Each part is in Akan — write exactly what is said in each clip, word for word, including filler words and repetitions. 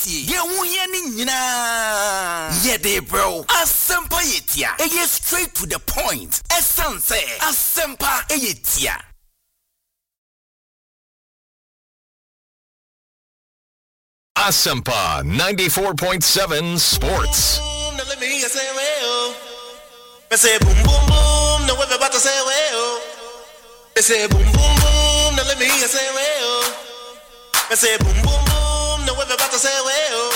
Ye wuye ni nyina. Ye de bro. Asempa yetia. Eye straight to the point. Essence. Asempa yetia. Asempa ninety-four point seven Sports. Now let me hear you say well. I say boom boom boom. Now everybody say well. I say boom boom boom. Now let me hear you say well. I say boom boom boom. Now everybody say well.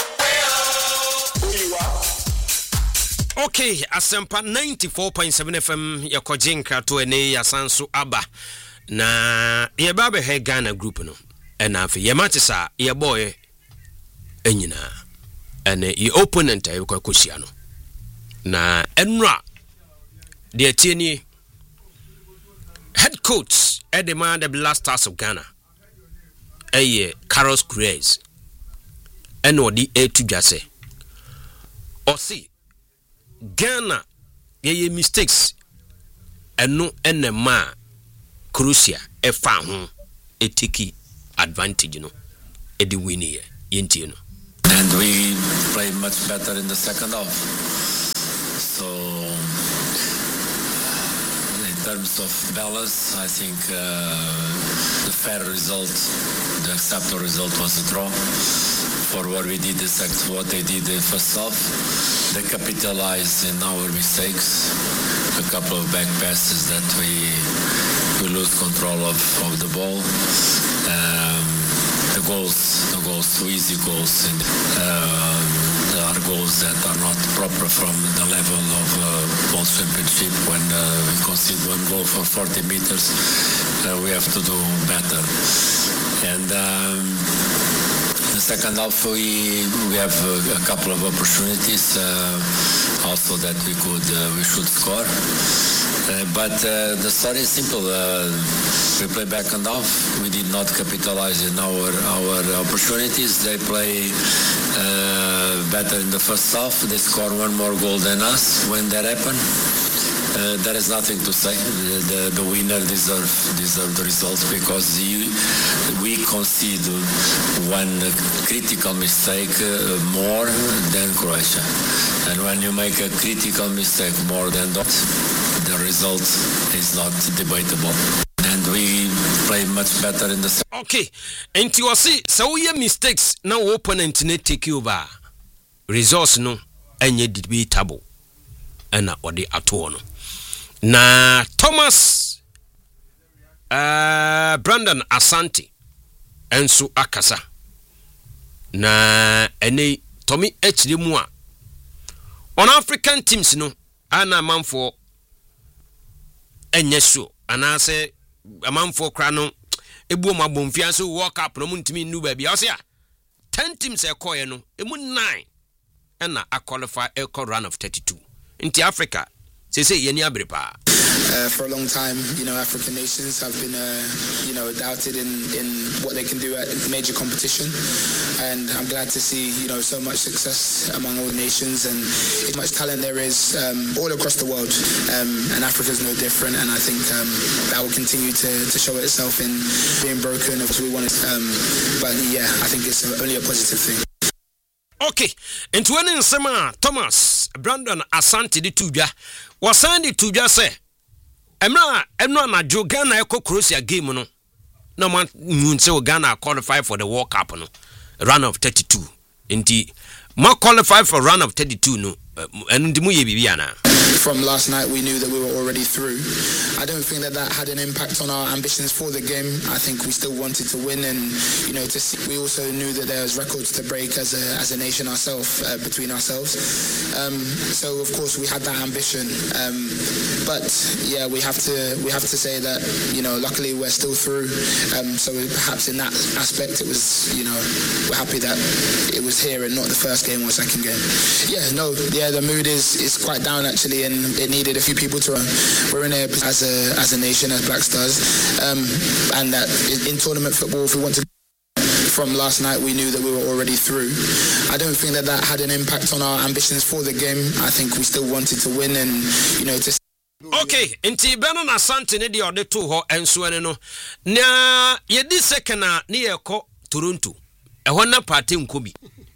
Okay, Asempa ninety-four point seven F M yakojinka to ene yasanso aba na ye babe he Ghana group no enafe ye matisa ye boy enyina ene ye opponent ay ko kosia no na enra de atieni head coach Edema the Blasters of Ghana eye Carlos Cruz eno di etudwase osi Ghana ye mistakes eno enema Croatia e fa ho e take advantage no e di win here yenti no. And we played much better in the second half. So in terms of balance, I think uh, the fair result, the acceptable result was a draw. For what we did, this what they did in the first half, they capitalized in our mistakes. A couple of back passes that we we lose control of, of the ball. Um, the goals, the goals, two easy goals, and uh, there are goals that are not proper from the level of uh, World Championship. When uh, we concede one goal for forty meters, uh, we have to do better. And um, the second half, we we have a, a couple of opportunities, uh, also that we could uh, we should score. Uh, but uh, the story is simple. Uh, we play back and off. We did not capitalize in our our opportunities. They play uh, better in the first half. They score one more goal than us. When that happened, uh, there is nothing to say. The, the, the winner deserve deserve the results because you, we concede one critical mistake uh, more than Croatia. And when you make a critical mistake more than that, the result is not debatable. And we play much better in the second. Okay, and you see, so your mistakes now opponent ne take you over. Results no enye debatable. Ena odi ato no. Na Thomas uh, Brandon Asante enso akasa. Na ene Tommy Echiri mu a on African teams no ana manfo enye so ana se amanfo kra no ebu ma bomfia so World Cup no muntimi nu ba bia o se a ten teams e koye no emu nine na a qualify a run of thirty-two into Africa say say yeni abere pa. Uh, for a long time, you know, African nations have been, uh, you know, doubted in, in what they can do at major competition. And I'm glad to see, you know, so much success among all the nations and how much talent there is um, all across the world. Um, and Africa's no different. And I think um, that will continue to, to show itself in being broken as we want it. Um, but yeah, I think it's only a positive thing. Okay, and when in summer, Thomas Brandon Asante di Tuja was Sandy Tuja say. Emra emra na jo Ghana eko Croatia game no no man say Ghana qualify for the World Cup no run of thirty-two inti ma qualify for run of thirty-two no enu ndimu ye bibia na. From last night we knew that we were already through. I don't think that that had an impact on our ambitions for the game. I think we still wanted to win, and you know, to see, we also knew that there was records to break as a as a nation ourselves, uh, between ourselves. Um, so of course we had that ambition. Um, but yeah, we have to we have to say that, you know, luckily we're still through. Um, so perhaps in that aspect it was, you know, we're happy that it was here and not the first game or second game. Yeah, no, yeah, the mood is is quite down actually, and it needed a few people to run. We're in a as a as a nation, as Black Stars, um, and that in tournament football, if we want to. From last night we knew that we were already through. I don't think that that had an impact on our ambitions for the game. I think we still wanted to win, and you know, to. Okay, inti Brandon Asante ne de ode to ho enso ene no na ye di second na ne ye ko Toronto e ho na party nko bi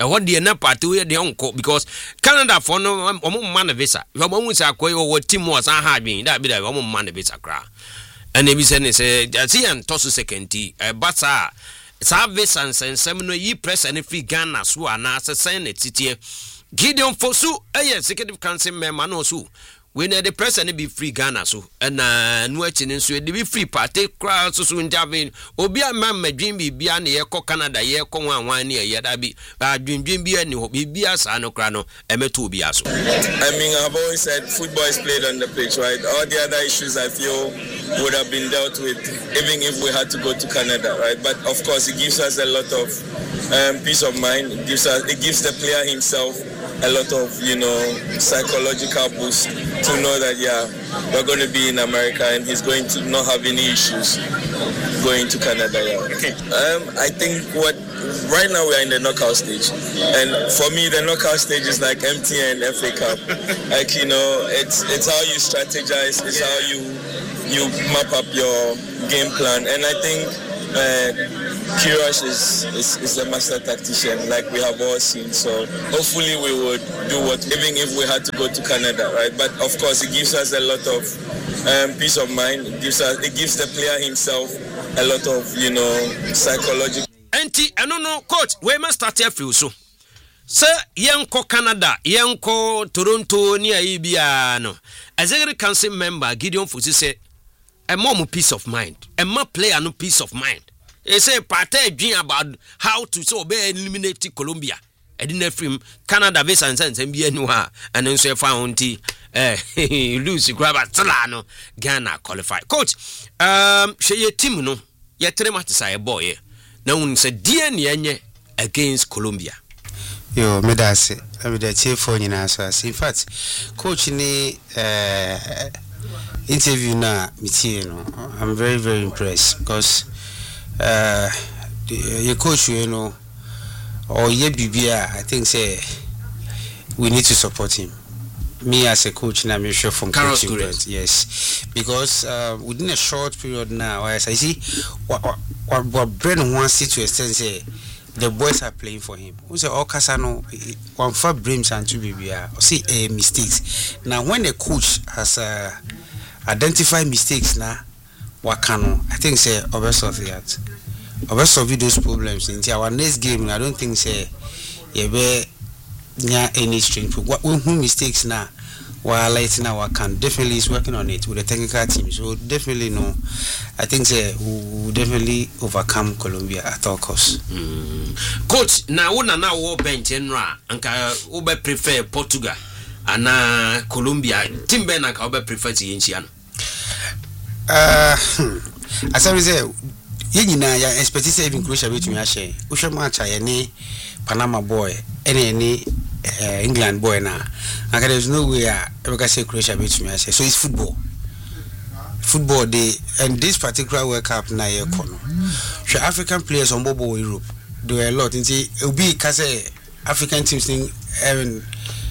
e what the na party we dey onko because Canada for no omo man visa you omo say akoy wo team was an hard win that be that omo man visa kra and e be say ne say see and toss second t e basa service and sensem no yi press and free Ghana so ana sesen ne titie Gideon Fosu eh executive council member no so we need the press and be free Ghana so and uh no achi so dey be free party crowd so so intervene obi a man madwin bibia na ye ko Canada ye ko wan wan na ye da bi adwindwin bia ni ho bibia sa no kra no emeto obi aso. I mean, I've always said football is played on the pitch, right? All the other issues I feel would have been dealt with even if we had to go to Canada, right? But of course it gives us a lot of um, peace of mind. It gives us it gives the player himself a lot of, you know, psychological boost to know that, yeah, we're going to be in America and he's going to not have any issues going to Canada. Yeah. Okay. Um, I think what, right now we're in the knockout stage. And for me, the knockout stage is like M T N F A Cup. Like, you know, it's it's how you strategize, it's how you, you map up your game plan. And I think uh, Kyrgios is, is is a master tactician, like we have all seen. So hopefully we would do what, even if we had to go to Canada, right? But of course, it gives us a lot of um, peace of mind. It gives us, it gives the player himself a lot of, you know, psychological. Enti, I don't know, coach. We must start here for you, so. Sir, yanko Canada, yanko Toronto, near Ibiano. As a council member, Gideon Fosu say, a more peace of mind, a more player no peace of mind. They say party dream about how to so be eliminate Colombia. I didn't film Canada vs and sense and be anywhere and then say found eh lose grab at Solano Ghana qualify. Coach, um she ye team no ye traumatise boy. Now un say D N A against Colombia. Yo, me da se. I be the chief for nyina so as. In fact, coach ni uh interview na meeting no. I'm very very impressed because uh your coach you know or ye bibia I think say we need to support him. Me as a coach na me sure from Carlos coaching point, yes, because uh, within a short period now as I see what what what Bren wants to extend say the boys are playing for him. Who say all Casano one for Brims and two bibia or see uh, mistakes. Now when the coach has uh, identified mistakes now Wakano, I think say obvious of that. Obvious of those problems in our next game. I don't think say you be near any strength. What who mistakes now? While light now Wakan definitely is working on it with the technical team. So definitely no. I think say we will definitely overcome Colombia at all costs. Mm. Coach, now una na wo bench enra anka ube prefer Portugal and uh, Colombia. Team ben anka ube prefer to Yenchiano. Uh, as I say, you know, I expect to say even Croatia between us. We should match any Panama boy, any any uh, England boy now. And there's no way I can say Croatia between us. So it's football. Football day and this particular World Cup now year corner. So African players on Bobo Europe do a lot. And see, it'll be because African teams think having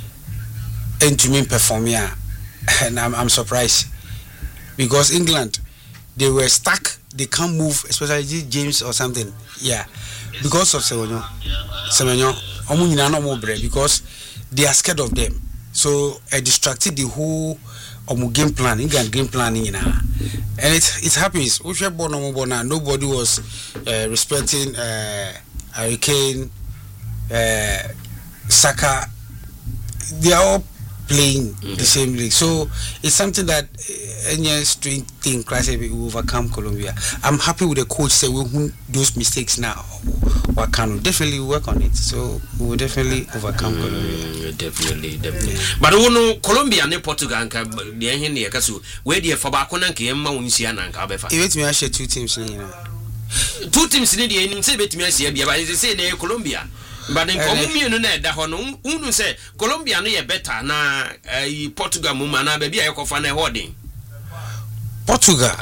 and to me perform here, and I'm I'm surprised. Because England, they were stuck. They can't move, especially James or something. Yeah, because of Semenyo, Semenyo, Omunyina no more bread because they are scared of them. So I distracted the whole Omu game plan, England game planning, you know. And it it happens. Nobody was uh, respecting uh, Hurricane, uh, Saka. They are all playing mm-hmm. the same league, so it's something that uh, any strange thing class we overcome Colombia. I'm happy with the coach say we will those mistakes now. We can definitely work on it, so we will definitely overcome mm, Colombia. Definitely, definitely. Yeah. But we know Colombia and Portugal and the Henry Kasu where the Fabakon and Kiyama Unsian and Kabefa. It me actually two teams in you know. Two teams in the end. Say bet me see, but they say they Colombia. But in Colombia, no, that one, who say Colombia no better na Portugal mumana baby I call holding. Portugal,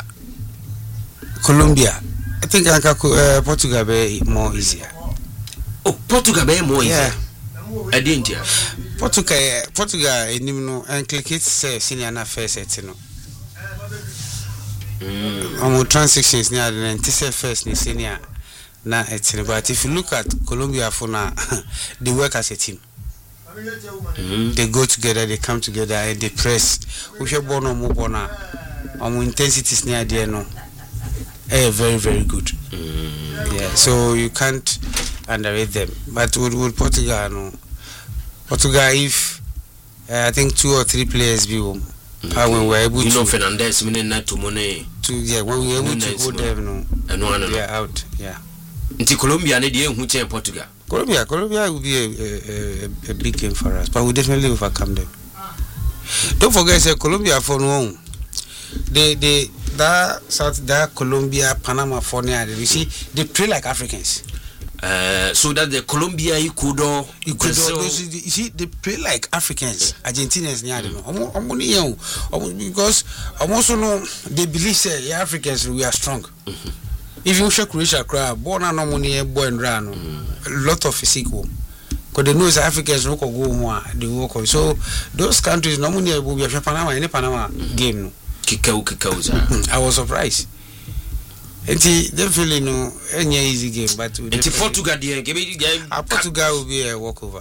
Colombia. I think uh, Portugal be more easier. Oh, Portugal be more easier. Yeah. I didn't hear. Portugal, Portugal, and you know, and click it say senior na first set, you know. Mm. Our transactions near the ninety first ni senior. Nah, it's but if you look at Colombia for now, they work as a team. Mm-hmm. They go together, they come together, and they press. We should born on more on intensity is near there no. Eh, very very good. Mm-hmm. Yeah, so you can't underrate them. But with, with Portugal, no, Portugal if uh, I think two or three players be home. Mm-hmm. Uh, when we're able you to, know, Fernandez, meaning not to money. To yeah, when we're able to hold them, no, and one they are out. Yeah. Into Colombia, they who change Portugal. Colombia, Colombia will be a, a, a, a big game for us, but we definitely overcome them. Don't forget, say Colombia for no. They they that South that Colombia, Panama, for near. You see, they play like Africans. Uh, so that the Colombia, Ecuador, Ecuador, you see, they play like Africans, Argentinians, near them. Because I'm also know they believe say yeah, Africans we are strong. Mm-hmm. If you show Croatia, crowd, born and no money, boy and run, a lot of physical. Because they know it's Africans who go more, they work on. So those countries normally will be a Panama in a Panama game. Kikau, Kikau. I was surprised. And they feel no any easy game, but and Portugal, the game, Portugal will be a walkover.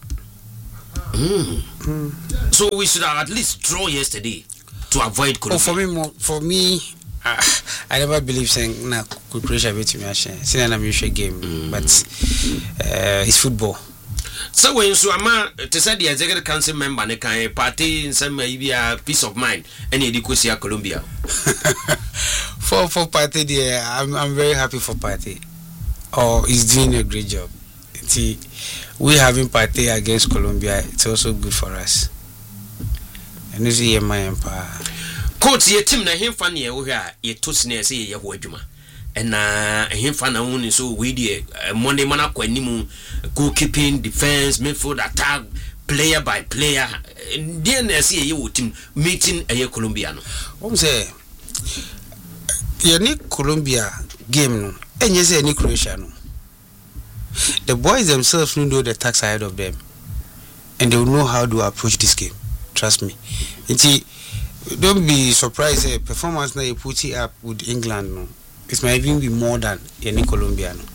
Mm. Mm. So we should have at least draw yesterday to avoid Colombia. Oh, for me, more, for me. Uh, I never believe saying na Croatia beat me. Since I'm a game, mm. but uh, it's football. So when so ama to say the executive council member ne can party in some maybe a peace of mind and you go see Colombia. for for party there, I'm I'm very happy for party. Oh, he's doing a great job. See, we having party against Colombia. It's also good for us. And you see my empire. Coach ye team na hemfa ne wo hwa ye to sene se ye ho adwuma na hemfa na won so we dey money man akwanimu goalkeeping defense midfield attack player by player dey na se ye wo team meeting e Colombia no won say ye ni Colombia game no enye say ni Croatia no the boys themselves know the task ahead of them and they will know how to approach this game, trust me. It's don't be surprised. A performance that you put it up with England, no, it might even be more than any Colombian. No.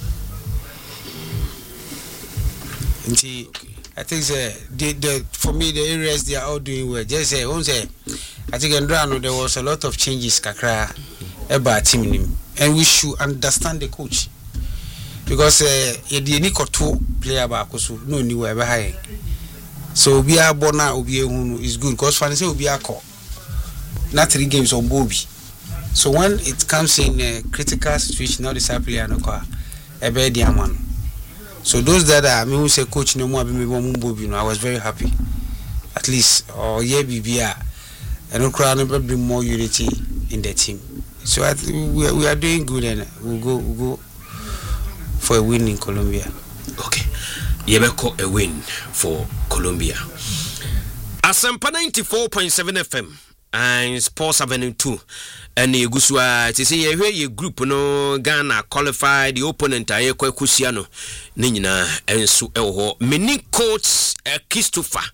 And see, I think uh, the, the for me the areas they are all doing well. Just say, uh, say, I think in Drano there was a lot of changes, kakra, about team, and we should understand the coach because uh, the any two player back also no new ever high. So we are born now. We is good because fans say we are call. Not three games on Bobby. So when it comes in a critical situation, now this player no car, a bad man. So those that are me who say coach no more be me one Bobby. No, I was very happy. At least or yeah, B B R, and no crowd never bring more unity in the team. So I th we we are doing good and we'll go we'll go for a win in Colombia. Okay, Yebeko a win for Colombia. Asampa ninety-four point seven F M. And Sports Avenue two and the Gusua to see a way group no Ghana qualified the opponent aye kwa kusiano nina ensu eho mini coach uh, Christopher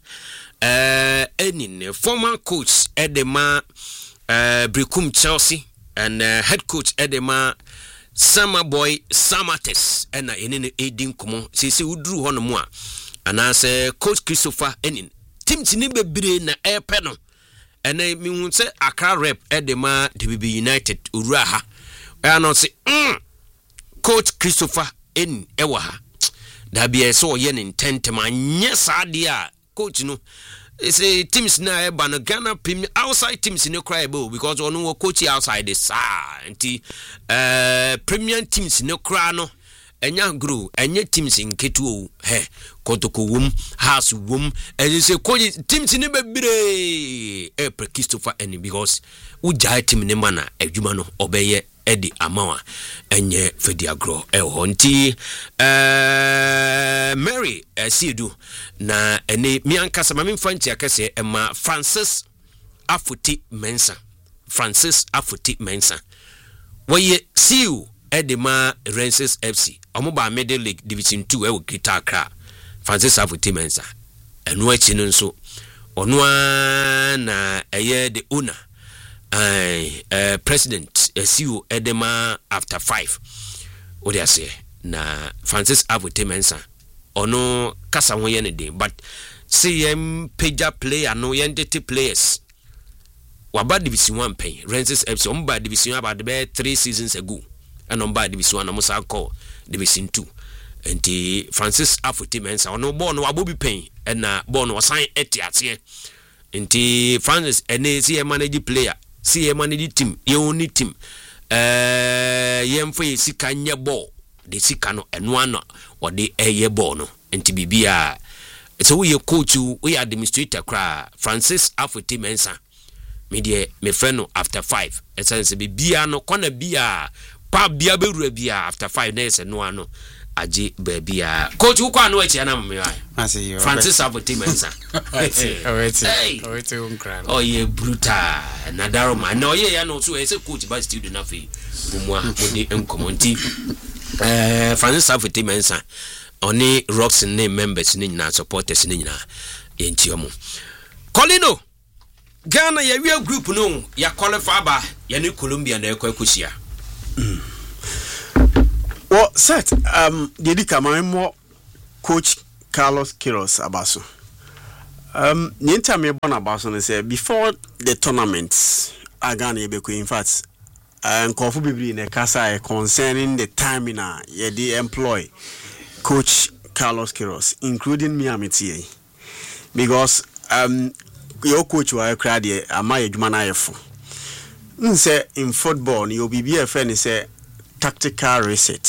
uh enin former coach Edema uh Brikum Chelsea and uh, head coach Edema Summer Boy Samates and enin edin komo sisi udru hono mo ana say coach Christopher enin team tini bebre na epe no and I mean say Accra rep Edema D B United Uraha. I not say mm, Coach Christopher in Ewaha. That be a so yen intent man. Yes, idea. Coach no. It's a teams now ban Ghana Premier outside teams in the crable because on no coach outside the sa anti uh premium teams in the crano. Enya grow enya teams in Ketu he Kotoko wom house wom and you say coach teams in bebre e pre Christopher any because uja team ne mana adwuma no obeye edi amawa enye fedi agro e honti eh Mary Asiedu na ene mi ankasa ma mfanti akase e ma Francis Afuti Mensa Francis Afuti Mensa woye siu Edema Rangers F C omoba Middle League Division two e wo Greater Accra Francis Afuti Mensa eno achi no nso ono na eye the owner uh, uh, president uh, C E O Edema after five What do I say? Na Francis Avote Mensa. Ono kasa ho ye ne den, but see em pager player no yendete players. Waba division one pay. Rensis F C on ba division about the three seasons ago. And on ba division one amusa call division two. And the Francis Avote Mensa ono born wabobi pay and na born was sign etiatie. And the Francis ene see manage player, see a manage team, ye only team. Eh yem for sika nya ball. The sika no enwa or the eye ball no. And to be a so we coach you, we administrator cry Francis Avote Mensa. Me de me friend no after five. E sense be bia no kona bia pa bia be wura bia after five na ese no ano age ba bia. Coach who kwa no echi na me ai. Francis Avote Mensa. Oweti. Oweti unkran. Oh ye brutal. Na daro man. No ye ya no so e say coach ba student na fe. Bumwa mo de enkomonti. Eh Francis Avote Mensa. Oni Rocks ne members ni nyina supporters ni nyina yenti omo. Colino Ghana ya we group no ya qualify ba ya ni Colombia na ekwa ekosia. Well, set um dedika mo coach Carlos Queiroz abaso. Um nyenta me bon abaso no say before the tournament Ghana ebeko in fact and Kofu Bibli ne kasa concerning the timing na ye dey employ Coach Carlos Queiroz, including me Amitie, because um your coach wa crowd here am I adwuma yefo. Nse in football you be a friend say tactical reset.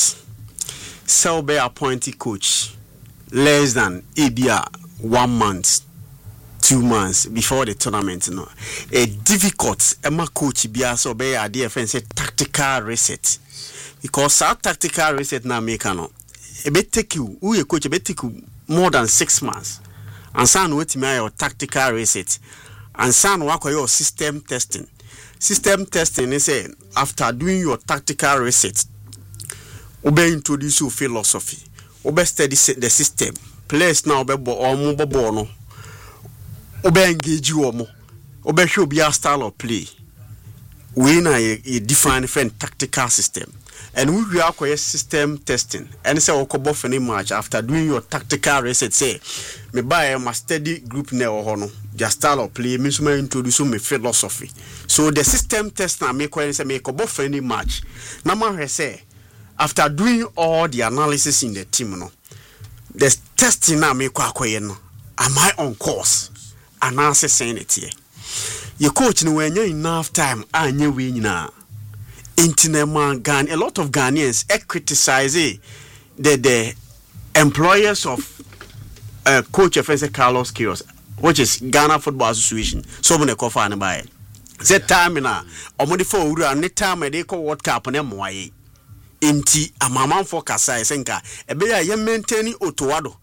So be appointed coach less than a year, one month, two months before the tournament. No, a difficult Emma coach be so be a dear friend say tactical reset, because that tactical reset now make no. It may take you, who you coach, it may take you more than six months. And some wait me your tactical reset. And some work your system testing. System testing is say after doing your tactical reset, obey introduce your philosophy. Obey study the system. Players now be or mobile bono. Obey engage you or more. Obey show be a style of play. We na a different different tactical system. And we will acquire system testing. And say okobo for any match after doing your tactical reset. Say, me buy my steady group ne or no. Just style of play. Me so me introduce me philosophy. So the system test na me ko say me okobo for any match. Na man say after doing all the analysis in the team no, the testing na me ko acquire no. Am I on course? And answer saying it here. Your coach no when you enough time anye we nyina. Intinema Gan, a lot of Ghanaians eh, criticize eh, the the employers of uh, coach of Carlos Queiroz, which is Ghana Football Association. So many coffee and buy. That time na omodi for uru and time they call World Cup na moye. Inti amama for kasa esenka ebe ya ye maintain otowado.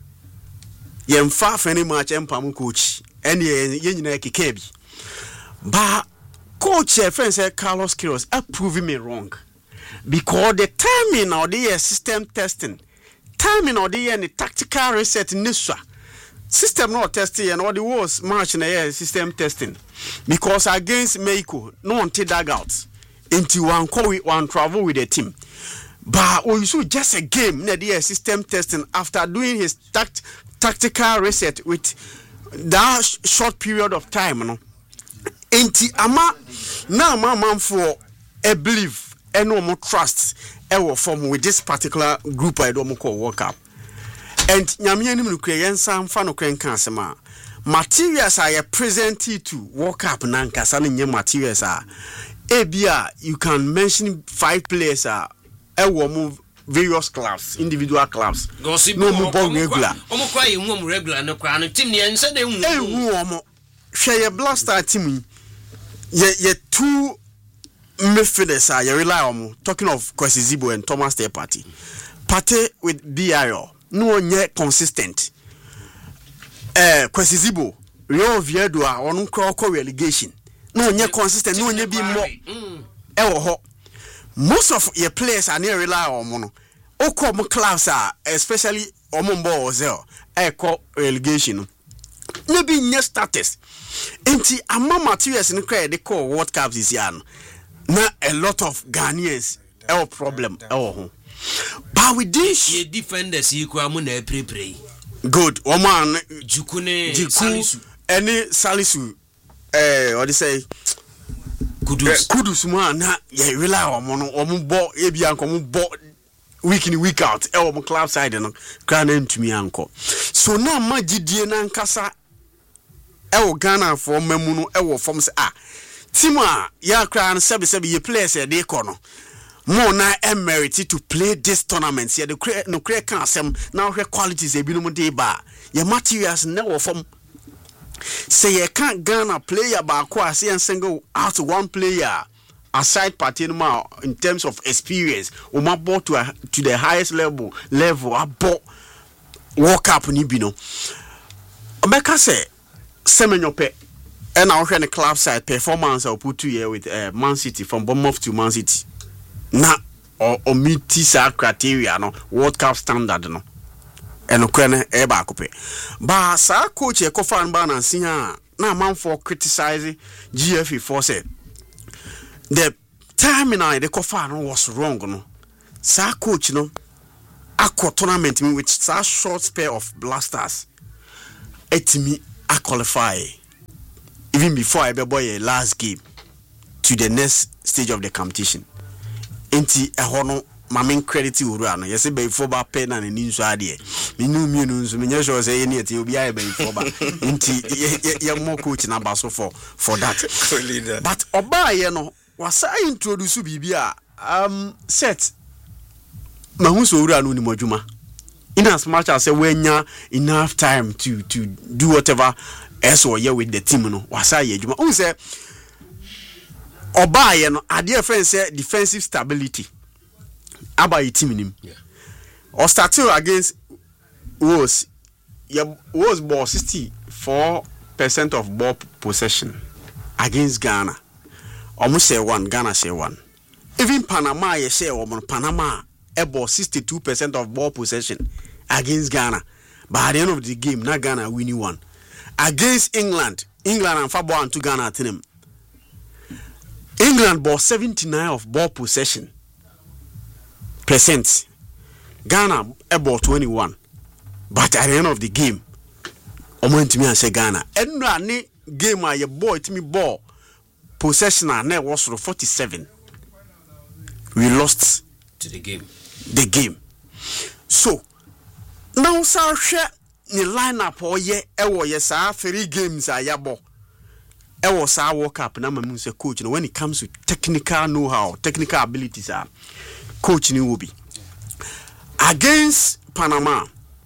Ye mfa fani match empam coach. Ene ye nyina kikebi. Ba Coach, uh, friend said Carlos Queiroz are proving me wrong because the timing of the uh, system testing, timing of the uh, the tactical reset in this system not testing and all the was match in the uh, system testing because against Mexico no one take that out into one call with one travel with the team, but we saw just a game in the uh, system testing after doing his tact tactical reset with that sh short period of time, you know. Enti ama na ama man for a belief and no more trust ever form with this particular group I don't call World Cup. And nyame anim no kre yensa mfa no kren kan asema materials are presented to World Cup na nkasa no nye materials are ebia you can mention five players are ever move various clubs, individual clubs. No more ball regular. Omo kwa ye nwom regular no kwa no team ne ense de hu. Eh hu omo. Hwe ye Blaster team ye ye two midfielders are you rely on talking of Kwesi Zibo and Thomas Day Party. Party with B I O. No nye consistent. Eh Kwesi Zibo Rio Viedo a onu kro relegation. No nye consistent, no nye be more. Eh ho. Most of your players are near rely on mono. Oko mo clubs are especially omombo ozel. Eh call relegation. Maybe nye status. Enti ama materials in credit they call World Cup this year. Na a lot of Ghanaians have problem. Oh, But with this, ye defenders you kwa mu na pre pre. Good. Oman Jukune Salisu. Any Salisu eh what do you say? Kudus. Kudus man na ye rely on mo omo bo e bia nko mo bo week in week out e omo club side no kran ntumi anko. So na magidie na nkasa e wo Ghana for mamu no e wo form say ah team a ya kran sebe sebe ye players e dey ko no more na emerity to play this tournament here the create no create can asem now hwe qualities e binom dey ba your materials na wo form say you can't Ghana player ba ko ase and single out one player aside party no in terms of experience o ma ball to a, to the highest level level abo work up ni bi no obeka say semenyo pe and now hwe the club side performance I put two year with uh, Man City from Bournemouth to Man City na o omiti sa criteria no World Cup standard no eno kwene e ba kope ba sa coach e ko fan ba na sin ha na man for criticize G F A for said the terminal the ko fan was wrong no sa coach no akọ tournament me with sa short spell of blasters etimi a qualify even before I be boy last game to the next stage of the competition. Enti ehọ no mamen credit uru no yesi be fo ba pe na ni nso ade me nu mi nu nso me nya sure say eni eti obi aye be fo ba enti ye mo coach na ba so for for that but oba ye no wasa introduce bibi a um set mahu so uru no ni modwuma in as much as say when nya enough time to to do whatever else or ye with the team no wasa ye dwuma un say oba ye no ade friend say defensive stability about your team nim yeah or starting against was yeah was ball sixty-four percent of ball possession against Ghana almost say one Ghana say one even Panama ye say one Panama e ball sixty-two percent of ball possession against Ghana by the end of the game na Ghana winning one against England England and Fabo and to Ghana team England ball seventy-nine of ball possession percent. Ghana about twenty-one. But at the end of the game, I went to me and say Ghana. And no game I your boy to me ball possession and net was forty-seven. We lost to the game. The game. So now sir share the lineup or ye ewo yes are three games are yabo. I was our World Cup na mamu say coach when it comes to technical know-how, technical abilities are coach ni will be against Panama.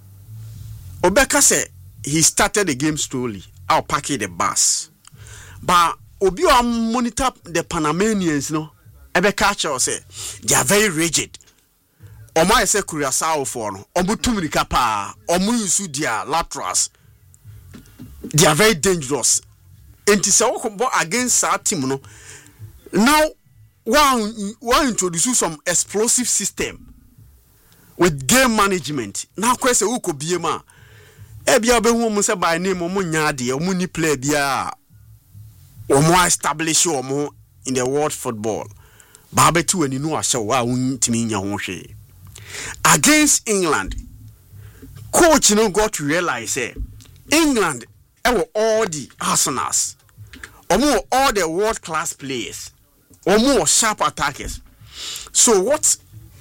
Obeka say he started the game slowly. I'll pack the bus. But Obi will monitor the Panamanians no. Obeka say they are very rigid. Oma say Curaçao for no. Omu tumrika pa. Omu yusu dia laterals. They are very dangerous. And to say against our team no. Now one one introduce some explosive system with game management. Now question who could be a man. Ebia be who say by name omo nyade omo ni play bia omo establish omo in the world football. Ba be tu ani no ahye wa untimi nya ho hwe. Against England, coach no got to realize say England e were all the Arsenals. Omo all the world class players. Or more sharp attackers. So what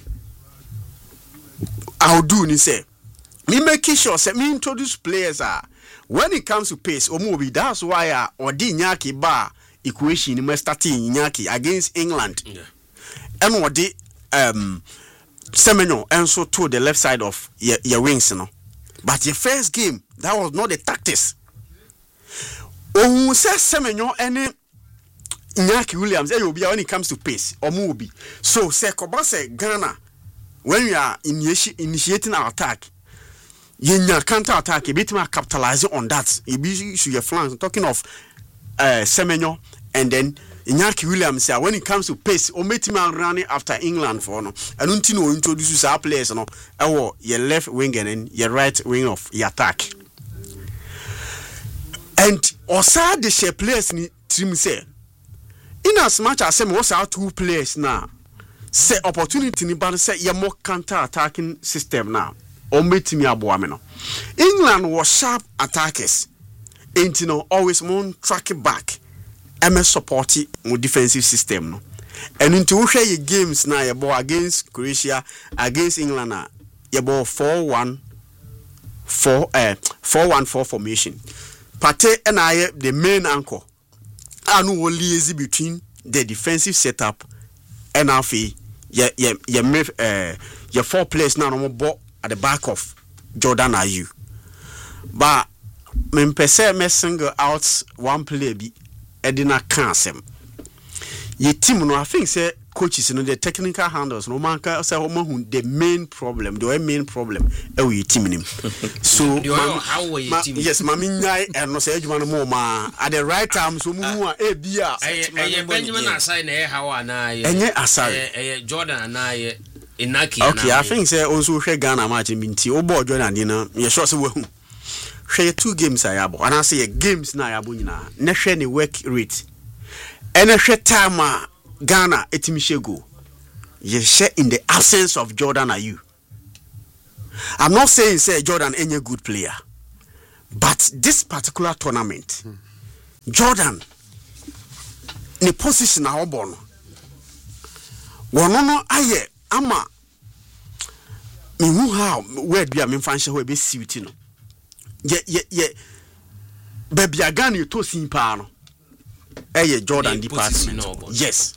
I'll do is say, me make sure say me introduce players are when it comes to pace or movie. That's why uh, or di nyaki bar equation in starting nyaki against England. Yeah. And what the um Semenyo and so to the left side of your, your wings, you know. But your first game that was not the tactics. Oh, say Semenyo any. Nyaki Williams, eh, when it comes to pace or movie. So, say, Kobase Ghana, when we are initi- initiating our attack, you counter attack, a bit more capitalizing on that. You be your flanks. Talking of uh, Semenyo, and then Nyaki Williams, uh, when it comes to pace, or meeting running after England for no, and until you introduce our players, no, or your left wing and then your right wing of your attack. And also, the share players ni team say. In as much as some was our two players now, say opportunity ni ban say ye more counter attacking system now o metimi aboa me no England was sharp attackers ain't you know always mon track back and me support mo defensive system no and into wo hwe ye games na ye ball against Croatia against England na ye ball four one four uh four one four formation Partey and I the main anchor anu wo liaise between the defensive setup and afi ye ye ye uh your four players now no ball at the back of Jordan Ayew but me pese me single out one player bi edina kansem ye team no I think say coaches you know the technical handles no man can say who the main problem the main problem e we team nim so how were your team yes mami nyai and no say adwuma no mo ma at the right time so mu hu a e bia eh Benjamin aside na how ana ye enye aside eh Jordan ana ye Inaki okay I think say also hwe Ghana match minti obo Jordan dey na ye sure say we hu hwe two games ayabo and I say games na ayabo nyina na hwe ne work rate ene hwe time Ghana etimishego ye share in the absence of Jordan Ayew. I'm not saying say Jordan any good player, but this particular tournament hmm. Jordan ni position na obono wono no aye ama me hu how where bia me fanshe ho be siwiti no ye ye ye babia Ghana to simpa no eye Jordan department yes.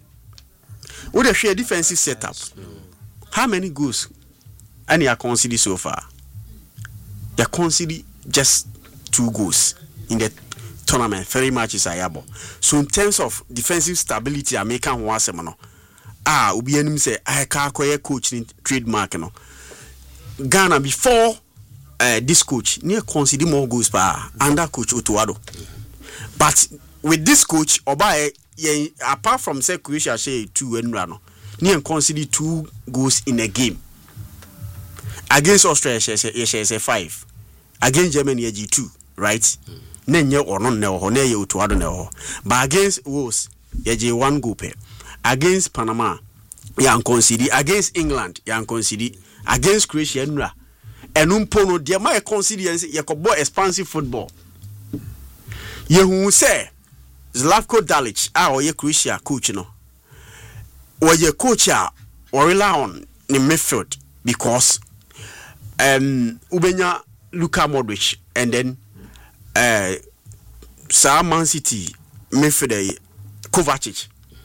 What a share defensive setup. How many goals? And you are conceded so far. You are conceded just two goals in the tournament. Three matches are able. So in terms of defensive stability, I make one semino. Ah, ubi enim say I can't call coach in trademark no. Ghana before uh, this coach near conceded more goals per under coach Otuado. But with this coach, Obaye. Yeah, apart from say Croatia say two and run, near concede two goals in a game. Against Australia, she say five. Against Germany, G two, right? Nenye or non no ne you to other no. But against Wales, ye one goal pair. Against Panama, yan concede. Against England, yan concede. Against Croatia, nra. And umpono dia my concede ye ko boy expansive football. Ye who say Zlatko Dalic, ah, or ye Croatia coach no. Or ye coach ah, or rely on in midfield because um Ubenya Luka Modric and then uh Sa Man City midfielder Kovacic.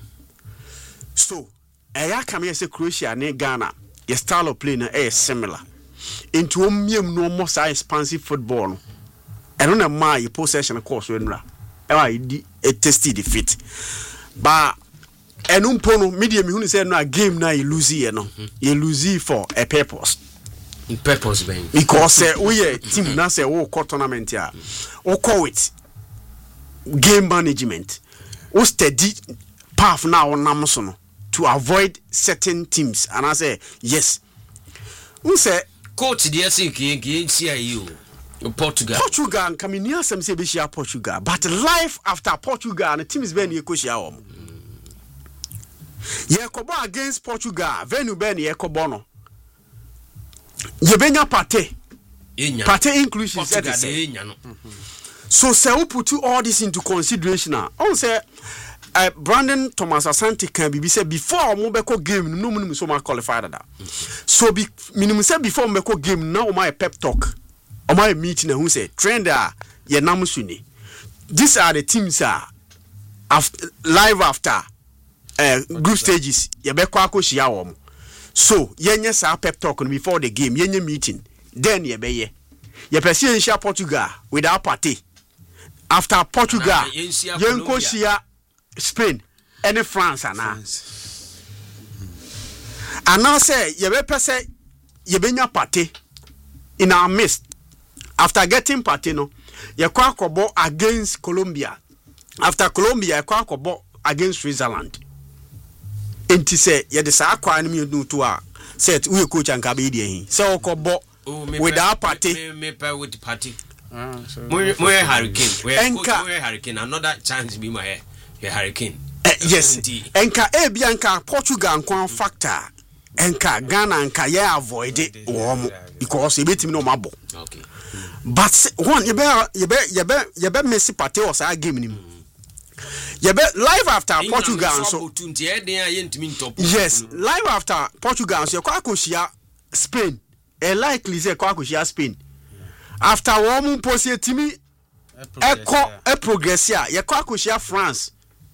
So I come here say Croatia ne Ghana, your style of play na is similar. Into a no more expansive football. I don't know my possession course when I tested defeat. But enum pono media me hu say no game na you lose here no. You lose for a purpose. In purpose being because uh, we team na say wo call tournament ya. O call it game management. O steady path now on nam no to avoid certain teams and I say yes. We say coach dey say ki ki see you. Portugal. Portugal coming near some say be Portugal, but life after Portugal and the team is being Yekoshia. Yekobo against Portugal, Venu Ben Yekobono. Yebenya Partey. Partey inclusion. So say we put all this into consideration now. On say uh, Brandon Thomas Asante can be said before Mobeko game no minimum so much qualified that. So be minimum say before Mobeko game now my pep talk. On my meeting who say trender ye namusuni. These are the teams are after live after uh, group stages ye be kwa ko shia wo. So yenye sa pep talk before the game yenye meeting then ye be ye. Ye pese shia Portugal without Partey. After Portugal yenko shia Spain and France ana. And now say ye be pese ye benya Partey in our midst. After getting Partey no, ye kwa kobo against Colombia. After Colombia, ye kwa kobo against Switzerland. Enti say ye de sa kwa ni mi to a set we coach an ka be die hin. Say kobo without Partey. Me me pay with Partey. Ah, so. Mo mo Hurricane. We coach Hurricane another chance be my Hurricane. yes enka e bia nka Portugal nkwan factor enka Ghana nka ye avoid it wo because e betimi no mabo okay but one you be you be you be you be Messi party or say game nim you be live after Portugal so yes live after Portugal so kwa koshia Spain e likely say kwa koshia Spain after one post timi Echo a progress ya ye kwa koshia France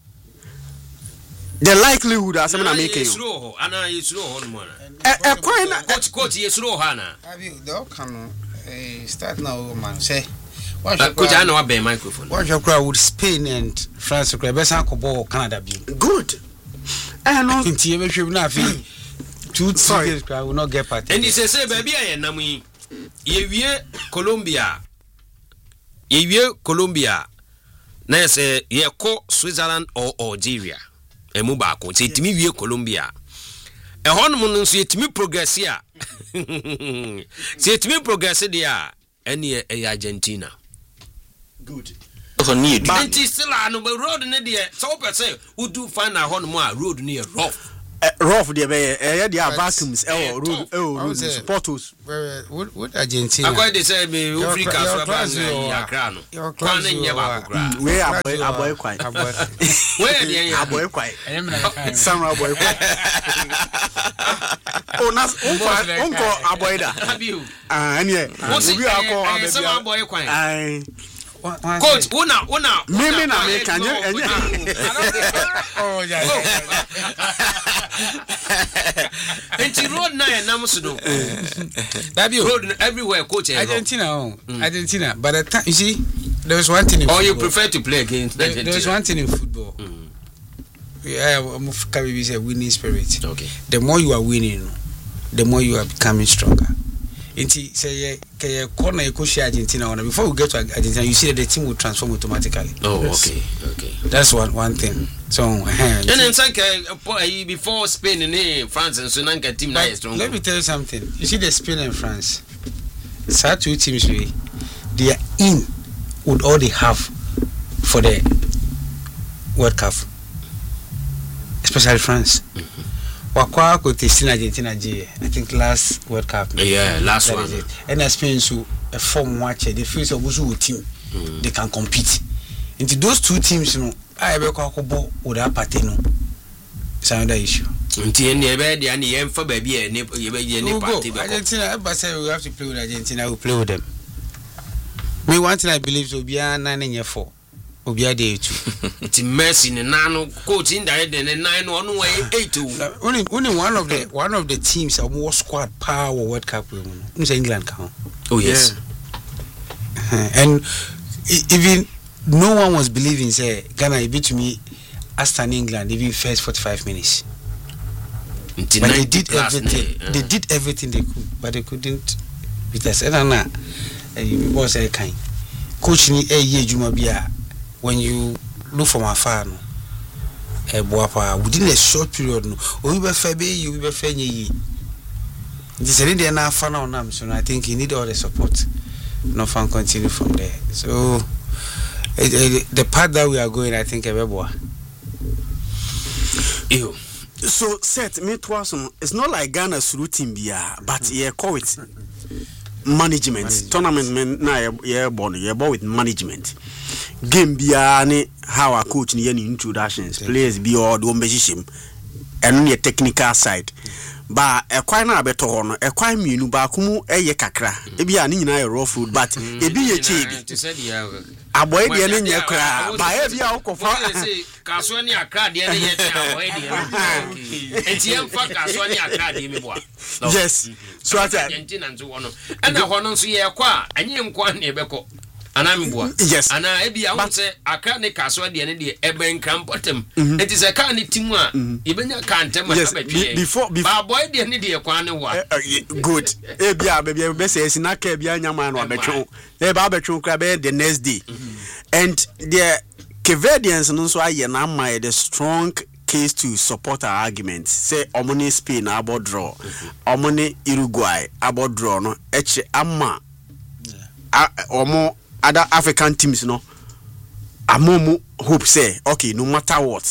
the likelihood as I'm making you ana yesuro ho no mo na e kwa na coach coach yesuro ho na abi do kan eh start now man say coach ana wa ben microphone what you crowd with Spain and France crowd be san ko ball Canada bi good eh no nti e be hwem na afi two tickets crowd will not get party and he say say baby aye nam yi ye wie Colombia ye wie Colombia na say ye ko Switzerland or Algeria emu ba ko say timi wie Colombia e hon mo nso yetimi progress ya say yetimi progress dia ene e Argentina good so need but still anu be road ne dia so person who do find a hon mo a road ne rough Uh, rough there be eh there vacuums eh road eh road supporters what what Argentina akwa dey say me Africa so ba ya kra no kwan nya ba kra we aboy aboy kwai we dey ya aboy kwai sam aboy kwai oh na unko unko aboy da ah ene obi akọ abebi sam aboy kwai ai coach una una mimi na me kanye enye oh yeah enti road na ya nam so do that be road everywhere coach Argentina oh mm. Argentina but the time you see there was one thing in or football. You prefer to play against there, Argentina there was one thing in football mm. yeah I'm carry say winning spirit okay the more you are winning the more you are becoming stronger. Inti say ke corner ekoshi Argentina on before we get to Argentina you see that the team will transform automatically. Oh yes. okay okay that's one one thing so uh, and then say before Spain and France and so nanka team na is strong. Let me tell you something, you see the Spain and France so two teams really they are in with all they have for the World Cup especially France. Mm-hmm. Wakwa ko testing Argentina G I think last World Cup. Yeah, last that one. And Spain so a form watch they feel so good team mm. they can compete. Into those two teams you know I be ko ko with that party no. It's another issue. Until any ebe dey any emfa baby e ne ye ne party be. Argentina but say we have to play with Argentina we play with them. Me one thing I believe so be an nine four. Obia dey two. Ti Messi ne nano coach in there the nine no no way eight two. Only only one of the one of the teams are more squad power World Cup we know. England can. Oh yes. Yeah. And even no one was believing say Ghana beat me Aston England even first forty-five minutes. But they did everything. Uh. They did everything they could, but they couldn't beat us. And now, it was a kind. Coach ni eh ye juma bia. When you look from afar no e boapa within a short period no o be fa be you be fa nyi this is the na afa na onam so I think you need all the support no fan continue from there so it, it, the path that we are going I think e be boa you so set me twice it's not like Ghana's routine bia but yeah call it management, management. Tournament na yeah born yeah born with management game bia ne how a coach ni any introductions okay. Players be all do mbehihim eno ne technical side mm. Ba e kwan na abeto ho no e kwan mienu ba kumu eye kakra mm. E bia ne nyina ye raw food but mm. E bi ye chebi aboy de ne nye kra ba e bia ukofa kaso ni akra de ne ye aboy de enti em fa kaso ni akra de me boa yes so at Argentina nzo wo no e na ho no nso ye kwa anye nkwa na ebeko anami boa yes ana ebia wo se aka ne kaso de ne de eben krampotem enti se ka ne timu a ebenya ka ntem abetwe before ba boy de ne de kwa ne wa good ebia bebia be se sina ka ebia nyama no abetwe e ba abetwe kra be the next day and the Cavadians no so aye na ma the strong case to support our argument say omoni Spain about draw omoni Uruguay about draw no eche ama omo other African teams no amomu hope say okay no matter what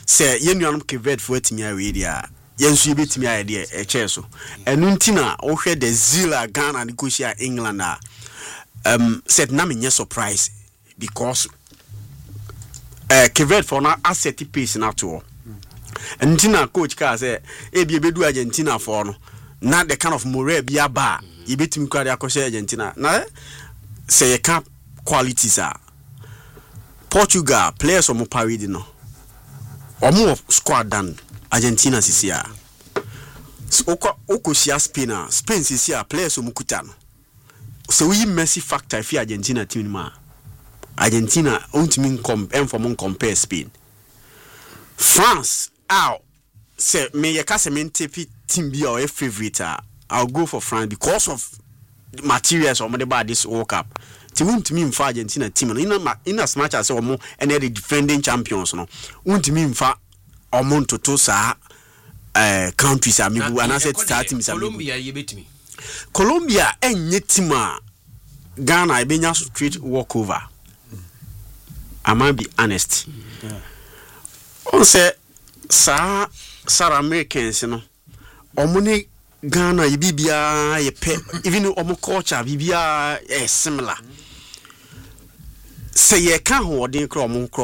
sɛ yenuanom kevet fo atimi awe dia yensu yebetimi aye de e che so enu ntina wo hwɛ the zilla Ghana negotiate England a um said na me surprise because uh, kevet for na asset piece na to ntina coach ka say e bi ebedu Argentina for no na the kind of morale bi aba yebetimi kwade akɔhye Argentina na say ye cap qualities are Portugal players omo parade no omo squad dan Argentina sisia oko oko sia Spain a Spain sisia players omo kuta no so we Messi factor fi Argentina team ma Argentina ultimate com inform compare Spain France out say me ye ka se me team bi our favorite I'll go for France because of materials omo de ba this World Cup. Ti wuntimi mfa Argentina team no in in as much as omo and the defending champions no wuntimi mfa omo ntoto sa eh countries amibu and asset start teams amibu Colombia yebetimi Colombia enye team a Ghana ebenya straight walkover. I might be honest. On say sa South Americans no omo ne Ghana yibibia ye pe even omo culture bibia eh similar. Say ye can hold in crom